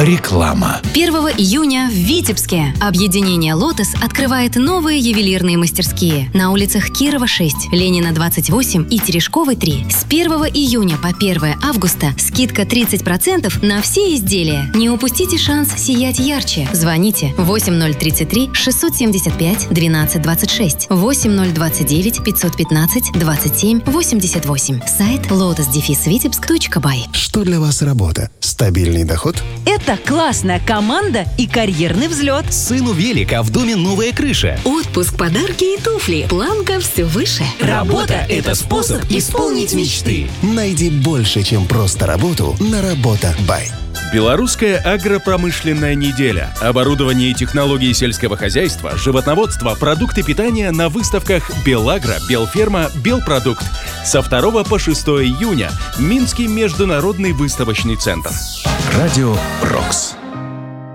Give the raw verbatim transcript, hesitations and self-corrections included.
Реклама. первого июня в Витебске объединение «Лотос» открывает новые ювелирные мастерские на улицах Кирова, шесть, Ленина, двадцать восемь и Терешковой, три. С первого июня по первое августа скидка тридцать процентов на все изделия. Не упустите шанс сиять ярче. Звоните восемь ноль тридцать три шестьсот семьдесят пять двенадцать двадцать шесть, восемь ноль двадцать девять пятьсот пятнадцать двадцать семь восемьдесят восемь. Сайт лотос дефис витебск точка бай. Что для вас работа? Стабильный доход? Это классная команда и карьерный взлет. Сыну велика, в доме новая крыша. Отпуск, подарки и туфли. Планка все выше. Работа – это способ исполнить мечты. Найди больше, чем просто работу на Работа Бай. Белорусская агропромышленная неделя. Оборудование и технологии сельского хозяйства, животноводство, продукты питания на выставках «Белагро», «Белферма», «Белпродукт». Со второго по шестое июня. Минский международный выставочный центр. Радио «Рокс».